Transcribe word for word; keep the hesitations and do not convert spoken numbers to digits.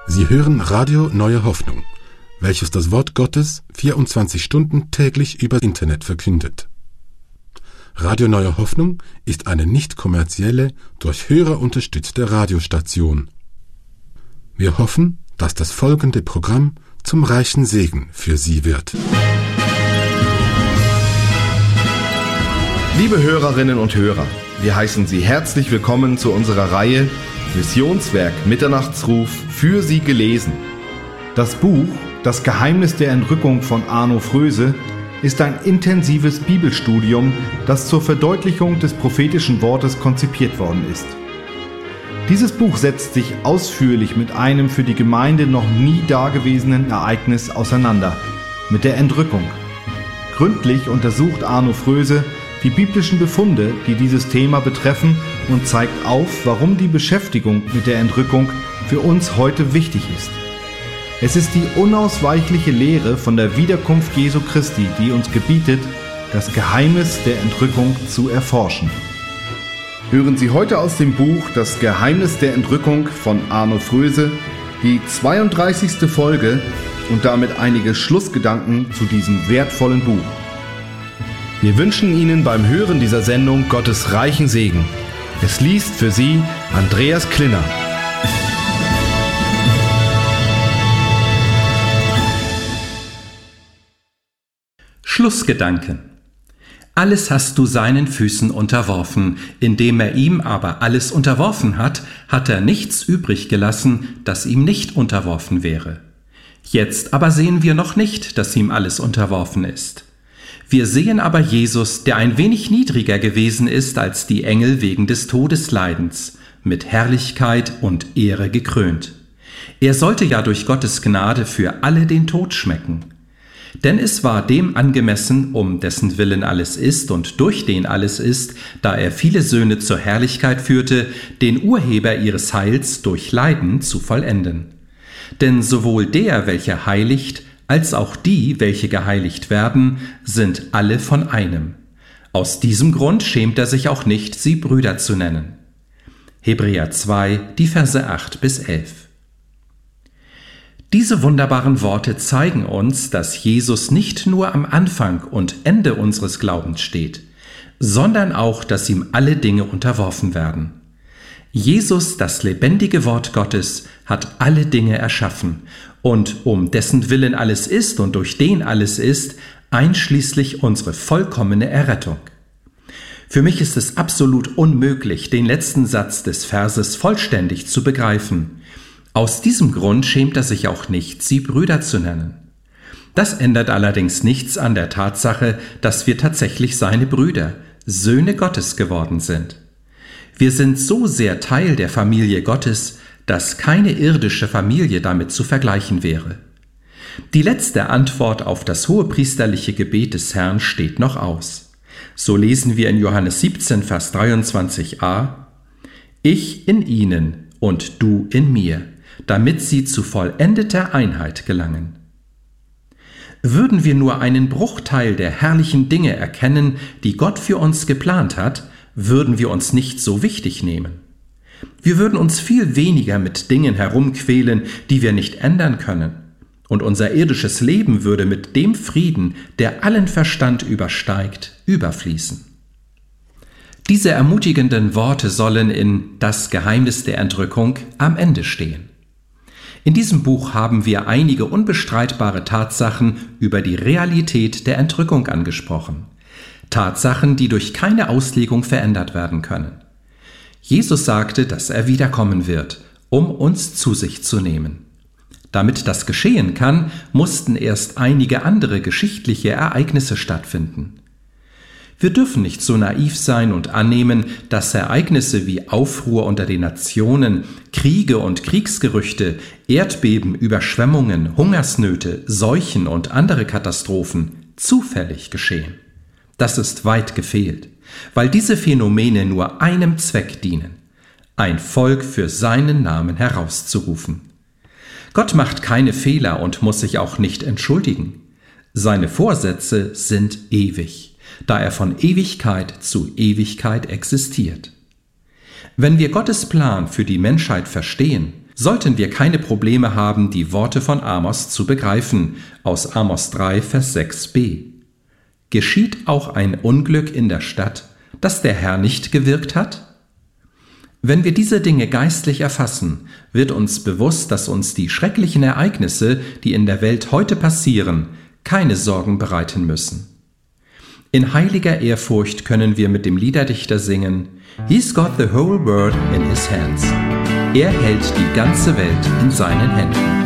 Sie hören Radio Neue Hoffnung, welches das Wort Gottes vierundzwanzig Stunden täglich über Internet verkündet. Radio Neue Hoffnung ist eine nicht kommerzielle, durch Hörer unterstützte Radiostation. Wir hoffen, dass das folgende Programm zum reichen Segen für Sie wird. Liebe Hörerinnen und Hörer, wir heißen Sie herzlich willkommen zu unserer Reihe Missionswerk Mitternachtsruf für Sie gelesen. Das Buch Das Geheimnis der Entrückung von Arno Fröse ist ein intensives Bibelstudium, das zur Verdeutlichung des prophetischen Wortes konzipiert worden ist. Dieses Buch setzt sich ausführlich mit einem für die Gemeinde noch nie dagewesenen Ereignis auseinander, mit der Entrückung. Gründlich untersucht Arno Fröse die biblischen Befunde, die dieses Thema betreffen, und zeigt auf, warum die Beschäftigung mit der Entrückung für uns heute wichtig ist. Es ist die unausweichliche Lehre von der Wiederkunft Jesu Christi, die uns gebietet, das Geheimnis der Entrückung zu erforschen. Hören Sie heute aus dem Buch Das Geheimnis der Entrückung von Arno Fröse die zweiunddreißigste Folge und damit einige Schlussgedanken zu diesem wertvollen Buch. Wir wünschen Ihnen beim Hören dieser Sendung Gottes reichen Segen. Es liest für Sie Andreas Klinner. Schlussgedanken. Alles hast du seinen Füßen unterworfen, indem er ihm aber alles unterworfen hat, hat er nichts übrig gelassen, das ihm nicht unterworfen wäre. Jetzt aber sehen wir noch nicht, dass ihm alles unterworfen ist. Wir sehen aber Jesus, der ein wenig niedriger gewesen ist als die Engel wegen des Todesleidens, mit Herrlichkeit und Ehre gekrönt. Er sollte ja durch Gottes Gnade für alle den Tod schmecken. Denn es war dem angemessen, um dessen Willen alles ist und durch den alles ist, da er viele Söhne zur Herrlichkeit führte, den Urheber ihres Heils durch Leiden zu vollenden. Denn sowohl der, welcher heiligt, als auch die, welche geheiligt werden, sind alle von einem. Aus diesem Grund schämt er sich auch nicht, sie Brüder zu nennen. Hebräer zwei, die Verse acht bis elf. Diese wunderbaren Worte zeigen uns, dass Jesus nicht nur am Anfang und Ende unseres Glaubens steht, sondern auch, dass ihm alle Dinge unterworfen werden. Jesus, das lebendige Wort Gottes, hat alle Dinge erschaffen und um dessen Willen alles ist und durch den alles ist, einschließlich unsere vollkommene Errettung. Für mich ist es absolut unmöglich, den letzten Satz des Verses vollständig zu begreifen. Aus diesem Grund schämt er sich auch nicht, sie Brüder zu nennen. Das ändert allerdings nichts an der Tatsache, dass wir tatsächlich seine Brüder, Söhne Gottes geworden sind. Wir sind so sehr Teil der Familie Gottes, dass keine irdische Familie damit zu vergleichen wäre. Die letzte Antwort auf das hohepriesterliche Gebet des Herrn steht noch aus. So lesen wir in Johannes siebzehn, Vers dreiundzwanzig a: Ich in ihnen und du in mir, damit sie zu vollendeter Einheit gelangen. Würden wir nur einen Bruchteil der herrlichen Dinge erkennen, die Gott für uns geplant hat, würden wir uns nicht so wichtig nehmen. Wir würden uns viel weniger mit Dingen herumquälen, die wir nicht ändern können. Und unser irdisches Leben würde mit dem Frieden, der allen Verstand übersteigt, überfließen. Diese ermutigenden Worte sollen in Das Geheimnis der Entrückung am Ende stehen. In diesem Buch haben wir einige unbestreitbare Tatsachen über die Realität der Entrückung angesprochen. Tatsachen, die durch keine Auslegung verändert werden können. Jesus sagte, dass er wiederkommen wird, um uns zu sich zu nehmen. Damit das geschehen kann, mussten erst einige andere geschichtliche Ereignisse stattfinden. Wir dürfen nicht so naiv sein und annehmen, dass Ereignisse wie Aufruhr unter den Nationen, Kriege und Kriegsgerüchte, Erdbeben, Überschwemmungen, Hungersnöte, Seuchen und andere Katastrophen zufällig geschehen. Das ist weit gefehlt, weil diese Phänomene nur einem Zweck dienen: ein Volk für seinen Namen herauszurufen. Gott macht keine Fehler und muss sich auch nicht entschuldigen. Seine Vorsätze sind ewig, da er von Ewigkeit zu Ewigkeit existiert. Wenn wir Gottes Plan für die Menschheit verstehen, sollten wir keine Probleme haben, die Worte von Amos zu begreifen, aus Amos drei, Vers sechs b. Geschieht auch ein Unglück in der Stadt, dass der Herr nicht gewirkt hat? Wenn wir diese Dinge geistlich erfassen, wird uns bewusst, dass uns die schrecklichen Ereignisse, die in der Welt heute passieren, keine Sorgen bereiten müssen. In heiliger Ehrfurcht können wir mit dem Liederdichter singen: He's got the whole world in his hands. Er hält die ganze Welt in seinen Händen.